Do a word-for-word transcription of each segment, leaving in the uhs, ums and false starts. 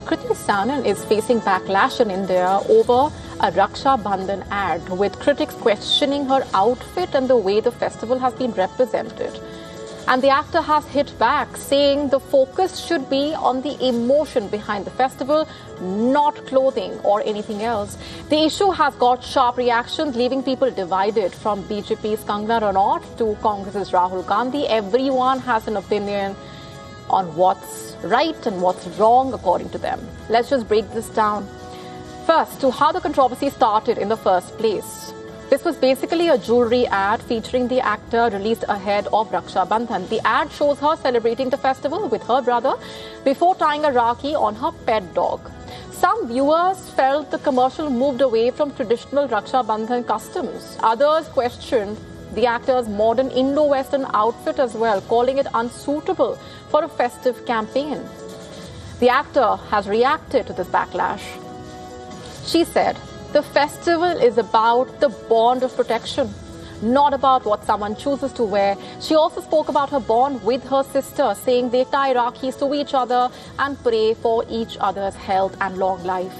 Kriti Sanon is facing backlash in India over a Raksha Bandhan ad, with critics questioning her outfit and the way the festival has been represented. And the actor has hit back, saying the focus should be on the emotion behind the festival, not clothing or anything else. The issue has got sharp reactions, leaving people divided, from B J P's Kangana Ranaut to Congress's Rahul Gandhi. Everyone has an opinion on what's right and what's wrong according to them. Let's just break this down. First, to how the controversy started in the first place. This was basically a jewelry ad featuring the actor, released ahead of Raksha Bandhan. The ad shows her celebrating the festival with her brother before tying a Rakhi on her pet dog. Some viewers felt the commercial moved away from traditional Raksha Bandhan customs. Others questioned the actor's modern Indo-Western outfit as well, calling it unsuitable for a festive campaign. The actor has reacted to this backlash. She said, "The festival is about the bond of protection, not about what someone chooses to wear." She also spoke about her bond with her sister, saying they tie Rakhis to each other and pray for each other's health and long life.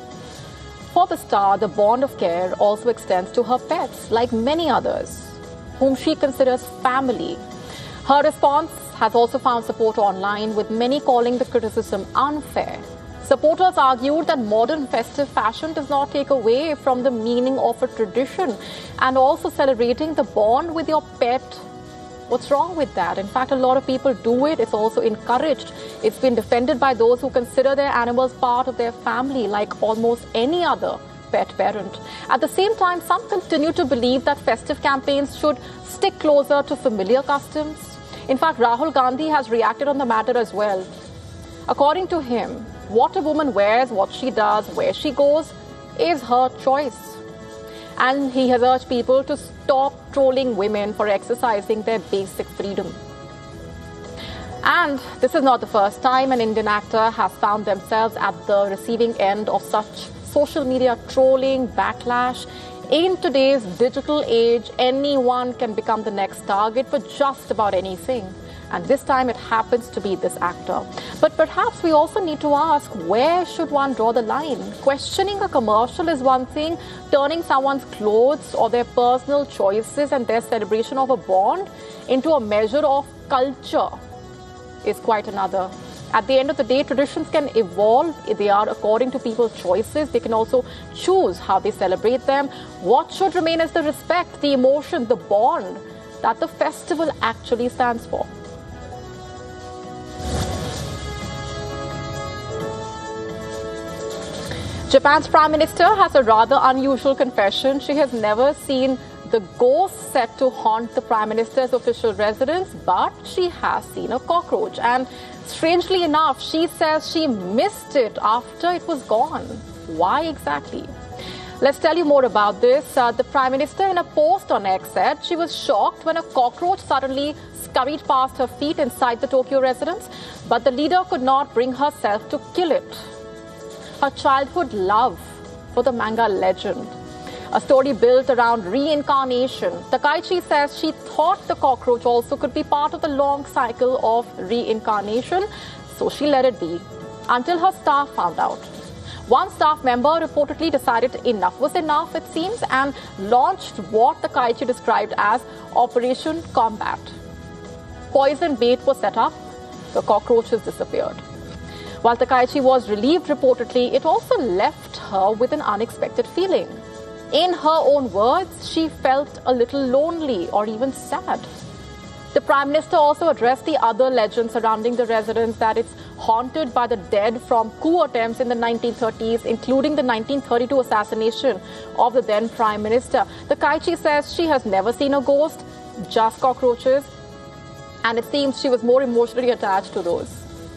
For the star, the bond of care also extends to her pets, like many others, whom she considers family. Her response has also found support online, with many calling the criticism unfair. Supporters argued that modern festive fashion does not take away from the meaning of a tradition, and also celebrating the bond with your pet. What's wrong with that? In fact, a lot of people do it. It's also encouraged. It's been defended by those who consider their animals part of their family, like almost any other pet parent. At the same time, some continue to believe that festive campaigns should stick closer to familiar customs. In fact, Rahul Gandhi has reacted on the matter as well. According to him, what a woman wears, what she does, where she goes, is her choice. And he has urged people to stop trolling women for exercising their basic freedom. And this is not the first time an Indian actor has found themselves at the receiving end of such social media trolling, backlash. In today's digital age, anyone can become the next target for just about anything. And this time it happens to be this actor. But perhaps we also need to ask, where should one draw the line? Questioning a commercial is one thing. Turning someone's clothes or their personal choices and their celebration of a bond into a measure of culture is quite another. At the end of the day, traditions can evolve. They are according to people's choices. They can also choose how they celebrate them. What should remain is the respect, the emotion, the bond that the festival actually stands for. Japan's Prime Minister has a rather unusual confession. She has never seen the ghost set to haunt the Prime Minister's official residence, but she has seen a cockroach. And strangely enough, she says she missed it after it was gone. Why exactly? Let's tell you more about this. Uh, the Prime Minister, in a post on X, said she was shocked when a cockroach suddenly scurried past her feet inside the Tokyo residence, but the leader could not bring herself to kill it. Her childhood love for the manga legend, a story built around reincarnation. Takaichi says she thought the cockroach also could be part of the long cycle of reincarnation, so she let it be until her staff found out. One staff member reportedly decided enough was enough, it seems, and launched what Takaichi described as Operation Combat. Poison bait was set up. The cockroaches disappeared. While Takaichi was relieved reportedly, it also left her with an unexpected feeling. In her own words, she felt a little lonely or even sad. The Prime Minister also addressed the other legends surrounding the residence, that it's haunted by the dead from coup attempts in the nineteen thirties, including the nineteen thirty-two assassination of the then Prime Minister. Takaichi says she has never seen a ghost, just cockroaches, and it seems she was more emotionally attached to those.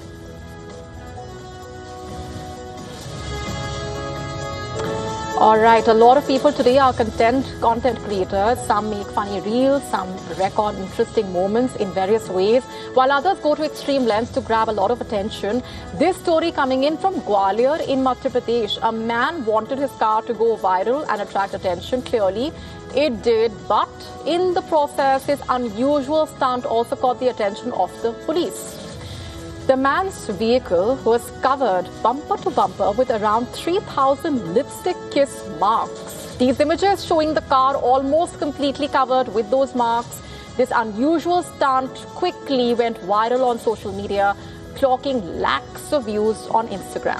All right, a lot of people today are content content creators. Some make funny reels, some record interesting moments in various ways, while others go to extreme lengths to grab a lot of attention. This story coming in from Gwalior in Madhya Pradesh. A man wanted his car to go viral and attract attention. Clearly, it did, but in the process, his unusual stunt also caught the attention of the police. The man's vehicle was covered bumper to bumper with around three thousand lipstick kiss marks. These images showing the car almost completely covered with those marks. This unusual stunt quickly went viral on social media, clocking lakhs of views on Instagram.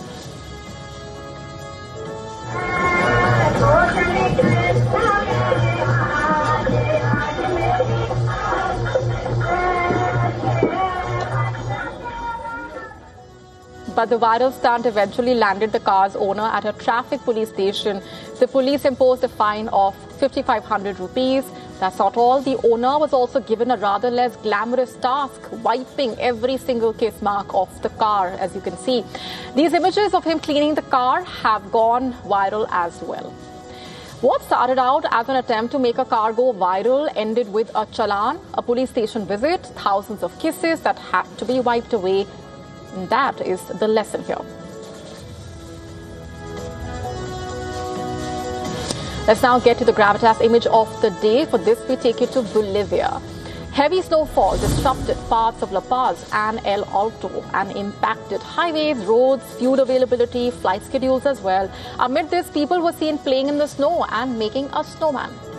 But the viral stunt eventually landed the car's owner at a traffic police station. The police imposed a fine of fifty-five hundred rupees. That's not all. The owner was also given a rather less glamorous task, wiping every single kiss mark off the car, as you can see. These images of him cleaning the car have gone viral as well. What started out as an attempt to make a car go viral ended with a challan, a police station visit, thousands of kisses that had to be wiped away. And that is the lesson here. Let's now get to the gravitas image of the day. For this, we take you to Bolivia. Heavy snowfall disrupted parts of La Paz and El Alto and impacted highways, roads, fuel availability, flight schedules as well. Amid this, people were seen playing in the snow and making a snowman.